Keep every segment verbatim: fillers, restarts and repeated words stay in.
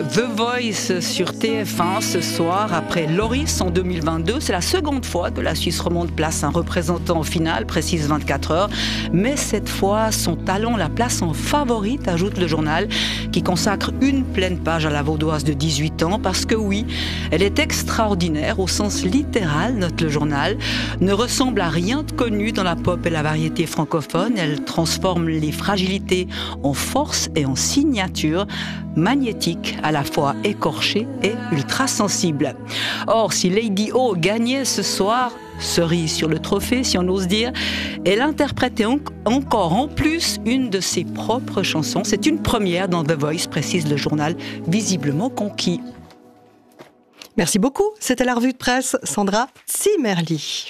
The Voice sur T F un ce soir, après Loris en deux mille vingt-deux. C'est la seconde fois que la Suisse romande place un représentant en finale, précise vingt-quatre heures. Mais cette fois, son talent la place en favorite, ajoute le journal, qui consacre une pleine page à la Vaudoise de dix-huit ans. Parce que oui, elle est extraordinaire au sens littéral, note le journal, ne ressemble à rien de connu dans la pop et la variété francophone. Elle transforme les fragilités en force et en signature, magnétique, à la fois écorchée et ultra sensible. Or, si Lady O gagnait ce soir, cerise sur le trophée, si on ose dire, elle interprétait en- encore en plus une de ses propres chansons. C'est une première dans The Voice, précise le journal, visiblement conquis. Merci beaucoup. C'était la revue de presse. Sandra Zimmerli.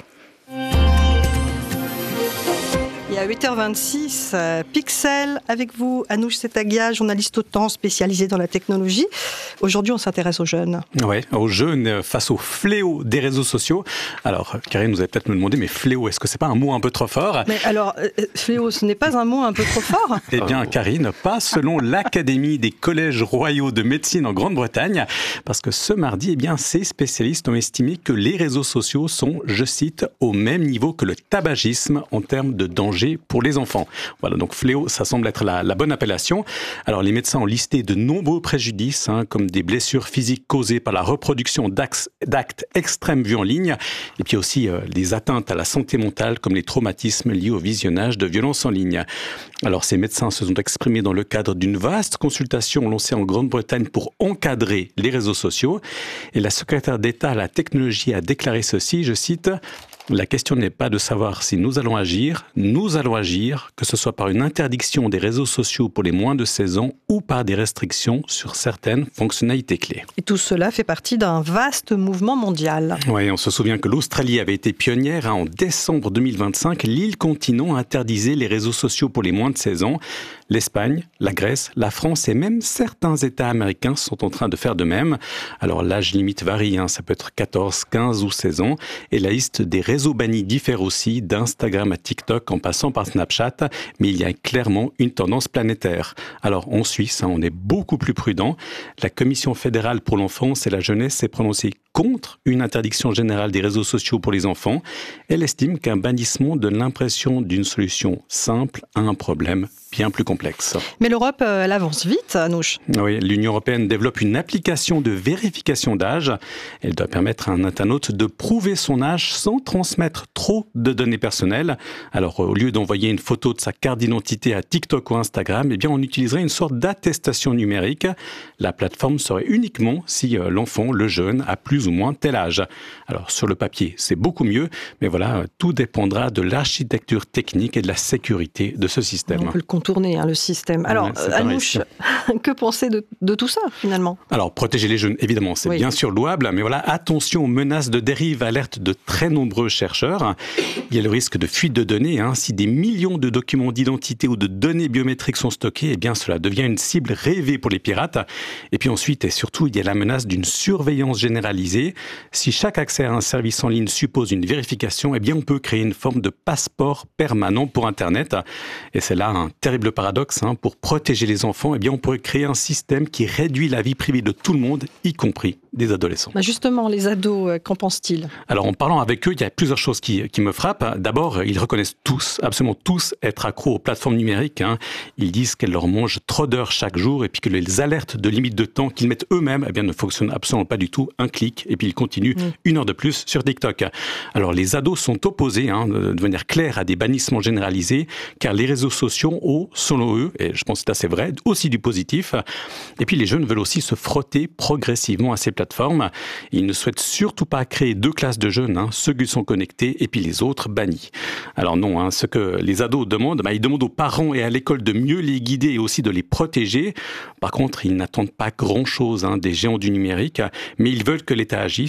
Et à huit heures vingt-six, euh, Pixel avec vous, Anouche Setagia, journaliste au temps spécialisée dans la technologie. Aujourd'hui, on s'intéresse aux jeunes. Oui, aux jeunes face au fléau des réseaux sociaux. Alors, Karine, vous allez peut-être me demander, mais fléau, est-ce que c'est pas un mot un peu trop fort ? Mais alors, euh, fléau, ce n'est pas un mot un peu trop fort ? Eh bien, Karine, pas selon l'Académie des collèges royaux de médecine en Grande-Bretagne, parce que ce mardi, eh bien, ces spécialistes ont estimé que les réseaux sociaux sont, je cite, au même niveau que le tabagisme en termes de danger pour les enfants. Voilà, donc fléau, ça semble être la, la bonne appellation. Alors, les médecins ont listé de nombreux préjudices, hein, comme des blessures physiques causées par la reproduction d'actes, d'actes extrêmes vus en ligne, et puis aussi euh, des atteintes à la santé mentale, comme les traumatismes liés au visionnage de violences en ligne. Alors, ces médecins se sont exprimés dans le cadre d'une vaste consultation lancée en Grande-Bretagne pour encadrer les réseaux sociaux. Et la secrétaire d'État à la technologie a déclaré ceci, je cite: la question n'est pas de savoir si nous allons agir, nous allons agir, que ce soit par une interdiction des réseaux sociaux pour les moins de seize ans ou par des restrictions sur certaines fonctionnalités clés. Et tout cela fait partie d'un vaste mouvement mondial. Oui, on se souvient que l'Australie avait été pionnière. Hein, en décembre deux mille vingt-cinq, l'île continent interdisait les réseaux sociaux pour les moins de seize ans. L'Espagne, la Grèce, la France et même certains États américains sont en train de faire de même. Alors l'âge limite varie, hein, ça peut être quatorze, quinze ou seize ans. Et la liste des réseaux bannis diffère aussi, d'Instagram à TikTok en passant par Snapchat. Mais il y a clairement une tendance planétaire. Alors en Suisse, hein, on est beaucoup plus prudent. La Commission fédérale pour l'enfance et la jeunesse s'est prononcée contre une interdiction générale des réseaux sociaux pour les enfants. Elle estime qu'un bannissement donne l'impression d'une solution simple à un problème bien plus complexe. Mais l'Europe, elle avance vite, Anouche. Oui, l'Union européenne développe une application de vérification d'âge. Elle doit permettre à un internaute de prouver son âge sans transmettre trop de données personnelles. Alors, au lieu d'envoyer une photo de sa carte d'identité à TikTok ou Instagram, eh bien, on utiliserait une sorte d'attestation numérique. La plateforme serait uniquement si l'enfant, le jeune, a plus ou moins tel âge. Alors, sur le papier, c'est beaucoup mieux, mais voilà, tout dépendra de l'architecture technique et de la sécurité de ce système. On peut le contourner, hein, le système. Alors, ouais, euh, Anouche, que penser de, de tout ça, finalement ? Alors, protéger les jeunes, évidemment, c'est oui. bien sûr louable, mais voilà, attention aux menaces de dérive, alerte de très nombreux chercheurs. Il y a le risque de fuite de données. Hein. Si des millions de documents d'identité ou de données biométriques sont stockés, eh bien, cela devient une cible rêvée pour les pirates. Et puis ensuite, et surtout, il y a la menace d'une surveillance généralisée. Si chaque accès à un service en ligne suppose une vérification, eh bien, on peut créer une forme de passeport permanent pour Internet. Et c'est là un terrible paradoxe. Hein. Pour protéger les enfants, eh bien, on pourrait créer un système qui réduit la vie privée de tout le monde, y compris des adolescents. Bah justement, les ados, qu'en pensent-ils ? Alors, en parlant avec eux, il y a plusieurs choses qui, qui me frappent. D'abord, ils reconnaissent tous, absolument tous, être accros aux plateformes numériques. Hein. Ils disent qu'elles leur mangent trop d'heures chaque jour et puis que les alertes de limite de temps qu'ils mettent eux-mêmes eh bien, ne fonctionnent absolument pas du tout. Un clic et puis ils continuent mmh. une heure de plus sur TikTok. Alors, les ados sont opposés, hein, de manière claire, à des bannissements généralisés, car les réseaux sociaux ont, selon eux, et je pense que c'est assez vrai, aussi du positif. Et puis, les jeunes veulent aussi se frotter progressivement à ces plateformes. Ils ne souhaitent surtout pas créer deux classes de jeunes, hein, ceux qui sont connectés et puis les autres bannis. Alors non, hein, ce que les ados demandent, bah, ils demandent aux parents et à l'école de mieux les guider et aussi de les protéger. Par contre, ils n'attendent pas grand-chose hein, des géants du numérique, mais ils veulent que l'État agisse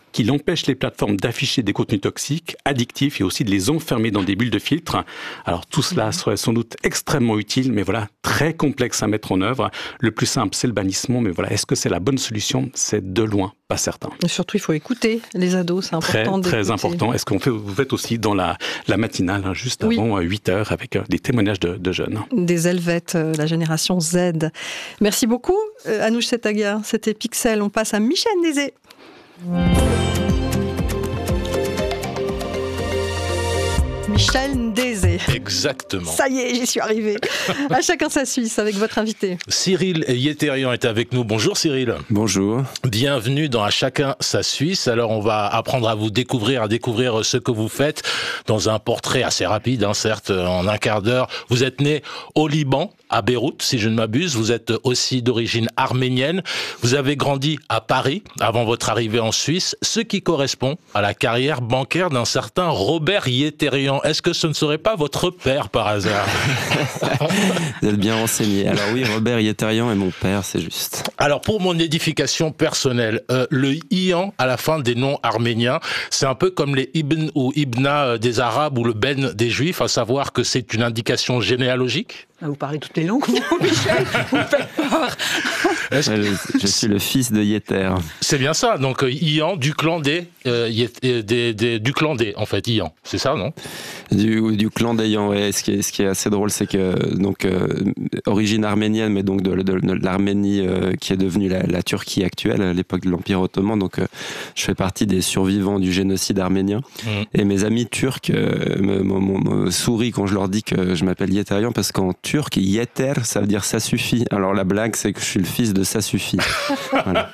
qu'il empêche les plateformes d'afficher des contenus toxiques, addictifs et aussi de les enfermer dans des bulles de filtre. Alors tout cela serait sans doute extrêmement utile, mais voilà, très complexe à mettre en œuvre. Le plus simple, c'est le bannissement, mais voilà, est-ce que c'est la bonne solution ? C'est de loin pas certain. Et surtout, il faut écouter les ados, c'est important. Très, très important. Est-ce qu'on fait, vous faites aussi dans la, la matinale, hein, juste oui. avant huit heures, avec euh, des témoignages de, de jeunes. Des Helvètes, euh, la génération Z. Merci beaucoup, euh, Anouche Setagia. C'était Pixel. On passe à Michel Nézé. Michel Ndézé. Exactement. Ça y est, j'y suis arrivé. À chacun sa Suisse avec votre invité. Cyril Yetterian est avec nous. Bonjour Cyril. Bonjour. Bienvenue dans À chacun sa Suisse. Alors on va apprendre à vous découvrir, à découvrir ce que vous faites dans un portrait assez rapide, hein, certes, en un quart d'heure. Vous êtes né au Liban, à Beyrouth, si je ne m'abuse. Vous êtes aussi d'origine arménienne. Vous avez grandi à Paris avant votre arrivée en Suisse, ce qui correspond à la carrière bancaire d'un certain Robert Yetterian. Est-ce que ce ne serait pas votre père par hasard? Vous êtes bien renseigné. Alors oui, Robert Yetterian est mon père, c'est juste. Alors pour mon édification personnelle, euh, le Ian à la fin des noms arméniens, c'est un peu comme les Ibn ou Ibna des Arabes ou le Ben des Juifs, à savoir que c'est une indication généalogique. Vous parlez toutes les langues, vous, Michel, vous me faites peur. Je, je suis le fils de Yetter. C'est bien ça, donc euh, Ian du clan des, euh, des, des, des du clan des, en fait, Ian, c'est ça, non? Du, du clan d'Ayan, ouais. Ce qui est, ce qui est assez drôle, c'est que, donc, euh, origine arménienne, mais donc de, de, de l'Arménie euh, qui est devenue la, la Turquie actuelle, à l'époque de l'Empire ottoman. Donc, euh, je fais partie des survivants du génocide arménien. Mmh. Et mes amis turcs euh, me, me, me, me sourient quand je leur dis que je m'appelle Yetterian, parce qu'en turc, Yeter, ça veut dire ça suffit. Alors, la blague, c'est que je suis le fils de ça suffit. Voilà.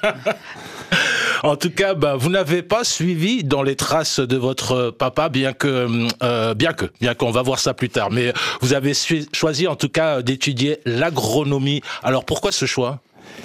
En tout cas, bah, vous n'avez pas suivi dans les traces de votre papa, bien que, euh, bien que, bien qu'on va voir ça plus tard. Mais vous avez su- choisi, en tout cas, d'étudier l'agronomie. Alors, pourquoi ce choix ?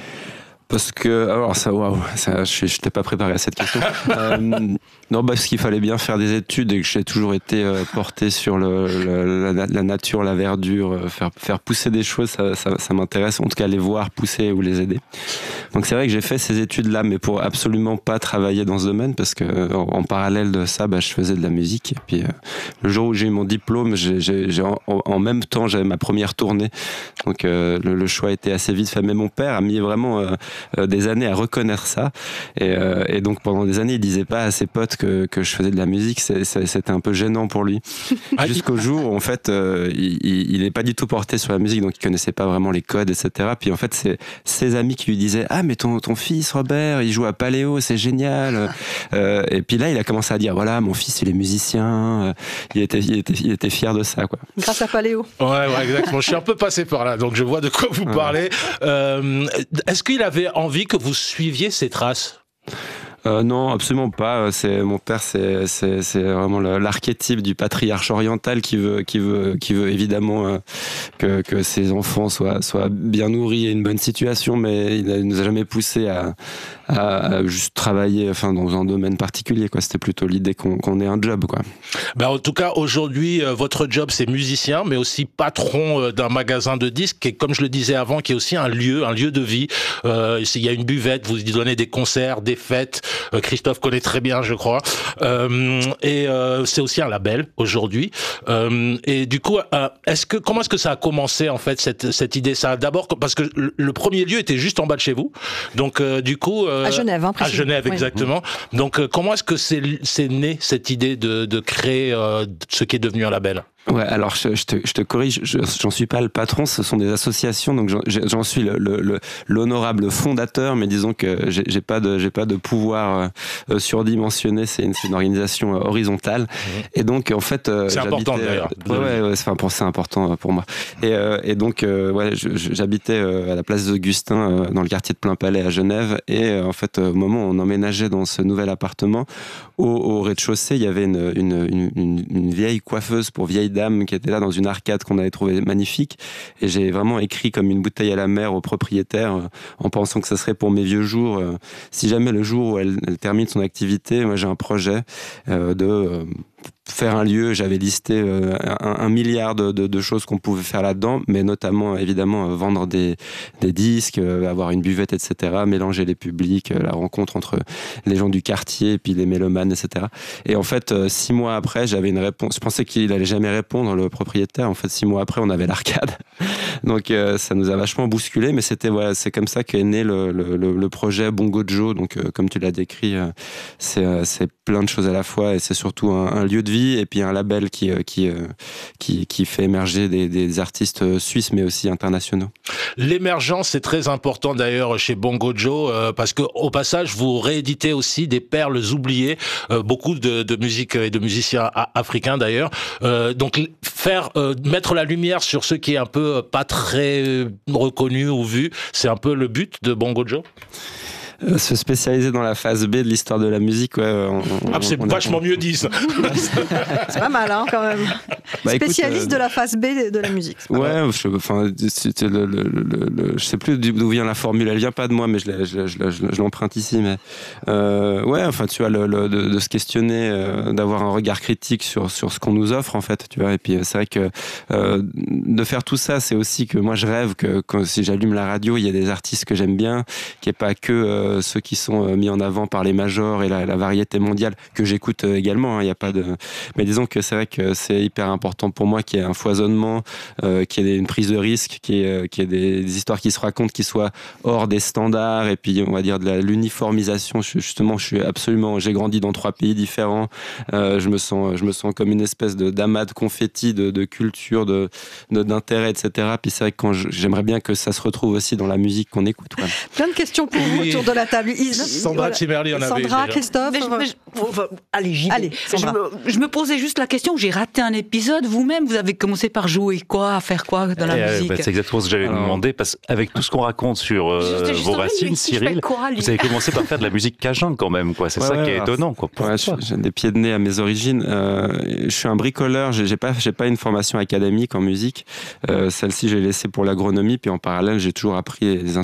Parce que, alors ça, waouh, ça, je n'étais pas préparé à cette question. euh, non, parce qu'il fallait bien faire des études et que j'ai toujours été euh, porté sur le, le, la, la nature, la verdure, euh, faire, faire pousser des choses, ça, ça, ça m'intéresse, en tout cas les voir pousser ou les aider. Donc c'est vrai que j'ai fait ces études-là, mais pour absolument pas travailler dans ce domaine, parce que en, en parallèle de ça, bah, je faisais de la musique. Et puis euh, le jour où j'ai eu mon diplôme, j'ai, j'ai, j'ai en, en même temps j'avais ma première tournée, donc euh, le, le choix était assez vite fait. Mais mon père a mis vraiment euh, Euh, des années à reconnaître ça et, euh, et donc pendant des années il disait pas à ses potes que, que je faisais de la musique. C'est, c'est, c'était un peu gênant pour lui jusqu'au jour où en fait euh, il, il est pas du tout porté sur la musique, donc il connaissait pas vraiment les codes, etc. Puis en fait c'est ses amis qui lui disaient ah mais ton, ton fils Robert il joue à Paléo, c'est génial. euh, et puis là il a commencé à dire voilà mon fils il est musicien. il, était, il, était, il était fier de ça quoi. Grâce à Paléo. Ouais, ouais exactement, je suis un peu passé par là donc je vois de quoi vous ouais. parlez. euh, est-ce qu'il avait envie que vous suiviez ces traces? Euh, non, absolument pas. C'est mon père, c'est c'est c'est vraiment le, l'archétype du patriarche oriental qui veut qui veut qui veut évidemment euh, que que ses enfants soient soient bien nourris et une bonne situation, mais il, a, il nous a jamais poussé à, à à juste travailler, enfin dans un domaine particulier quoi. C'était plutôt l'idée qu'on qu'on ait un job quoi. Ben en tout cas aujourd'hui euh, votre job c'est musicien, mais aussi patron euh, d'un magasin de disques et comme je le disais avant, qui est aussi un lieu, un lieu de vie. Euh, il y a une buvette, vous y donnez des concerts, des fêtes. Christophe connaît très bien, je crois. Euh, et euh, c'est aussi un label aujourd'hui. Euh, et du coup, euh, est-ce que comment est-ce que ça a commencé en fait cette cette idée? Ça d'abord parce que le, le premier lieu était juste en bas de chez vous. Donc euh, du coup euh, à Genève, hein, à Genève oui. exactement. Donc euh, comment est-ce que c'est c'est né cette idée de de créer euh, ce qui est devenu un label? Ouais, alors je, je, te, je te corrige, je, j'en suis pas le patron, ce sont des associations, donc j'en, j'en suis le, le, le, l'honorable fondateur, mais disons que j'ai, j'ai pas de, j'ai pas de pouvoir euh, surdimensionné. C'est une, c'est une organisation euh, horizontale, mmh. et donc en fait, euh, c'est important d'ailleurs. Ouais, ouais, ouais, c'est, enfin, c'est important pour moi. Et, euh, et donc, euh, ouais, je, j'habitais euh, à la place d'Augustin, euh, dans le quartier de Plain-Palais à Genève, et euh, en fait, au moment où on emménageait dans ce nouvel appartement, au, au rez-de-chaussée, il y avait une, une, une, une, une vieille coiffeuse pour vieille dame qui était là dans une arcade qu'on avait trouvé magnifique, et j'ai vraiment écrit comme une bouteille à la mer au propriétaire euh, en pensant que ça serait pour mes vieux jours. Euh, si jamais le jour où elle, elle termine son activité, moi j'ai un projet euh, de euh, faire un lieu, j'avais listé euh, un, un milliard de, de, de choses qu'on pouvait faire là-dedans, mais notamment évidemment euh, vendre des, des disques, euh, avoir une buvette, et cetera, mélanger les publics, euh, la rencontre entre les gens du quartier et puis les mélomanes, et cetera. Et en fait, euh, six mois après, j'avais une réponse. Je pensais qu'il allait jamais répondre, le propriétaire. En fait, six mois après, on avait l'arcade. Donc euh, ça nous a vachement bousculé, mais c'était voilà, c'est comme ça qu'est né le, le, le projet Bongo Joe. Donc euh, comme tu l'as décrit, euh, c'est, euh, c'est plein de choses à la fois et c'est surtout un, un lieu de vie et puis un label qui euh, qui, euh, qui qui fait émerger des, des artistes suisses mais aussi internationaux. L'émergence c'est très important d'ailleurs chez Bongo Joe euh, parce que au passage vous rééditez aussi des perles oubliées, euh, beaucoup de, de musique et de musiciens africains d'ailleurs. Euh, donc faire euh, mettre la lumière sur ce qui est un peu euh, pas très reconnu ou vu, c'est un peu le but de Bongo Joe. Euh, se spécialiser dans la phase B de l'histoire de la musique, ouais. On, ah, c'est on vachement a... mieux dit ça. C'est pas mal, hein, quand même. Bah, Spécialiste écoute, euh... de la phase B de la musique. Ouais, je, enfin, c'était le, le, le, le, je sais plus d'où vient la formule. Elle vient pas de moi, mais je, je, je, je, je l'emprunte ici. Mais euh, ouais, enfin, tu vois, le, le, de, de se questionner, euh, d'avoir un regard critique sur sur ce qu'on nous offre, en fait, tu vois. Et puis c'est vrai que euh, de faire tout ça, c'est aussi que moi je rêve que quand, si j'allume la radio, il y a des artistes que j'aime bien, qui est pas que euh, ceux qui sont mis en avant par les majors et la, la variété mondiale que j'écoute également. Il hein, y a pas de, mais disons que c'est vrai que c'est hyper important pour moi qu'il y ait un foisonnement, euh, qu'il y ait une prise de risque, qu'il y ait, qu'il y ait des, des histoires qui se racontent, qui soient hors des standards et puis on va dire de la, l'uniformisation. Je, justement, je suis absolument, j'ai grandi dans trois pays différents. Euh, je me sens, je me sens comme une espèce de d'amas de confetti, de, de culture, de, de d'intérêt, et cetera. Puis c'est vrai que quand je, j'aimerais bien que ça se retrouve aussi dans la musique qu'on écoute. Quoi. Plein de questions pour vous autour de la table. Is, Sandra Tchimerli en avait. Sandra, Christophe. Mais je, mais je, enfin, allez, j'y vais. Allez, je, me, je me posais juste la question. J'ai raté un épisode. Vous-même, vous avez commencé par jouer quoi, à faire quoi dans la eh, musique bah, c'est exactement ce que j'allais vous demander. Parce qu'avec tout ce qu'on raconte sur euh, juste, vos racines, Cyril, quoi, vous avez commencé par faire de la musique cajun quand même. Quoi. C'est ouais, ça ouais, qui est alors, étonnant. Quoi. Ouais, j'ai des pieds de nez à mes origines. Euh, je suis un bricoleur. J'ai, j'ai pas, j'ai pas une formation académique en musique. Euh, celle-ci, j'ai laissée pour l'agronomie. Puis en parallèle, j'ai toujours appris les